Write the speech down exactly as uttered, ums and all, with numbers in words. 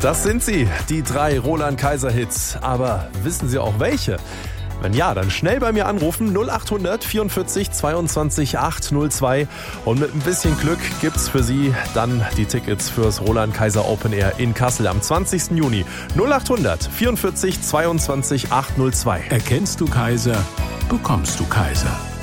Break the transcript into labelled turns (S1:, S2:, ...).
S1: Das sind sie, die drei Roland Kaiser Hits. Aber wissen Sie auch welche? Wenn ja, dann schnell bei mir anrufen null acht hundert vierundvierzig zweiundzwanzig achthundertzwei und mit ein bisschen Glück gibt's für Sie dann die Tickets fürs Roland Kaiser Open Air in Kassel am zwanzigsten Juni. null acht hundert vierundvierzig zweiundzwanzig achthundertzwei.
S2: Erkennst du Kaiser, bekommst du Kaiser.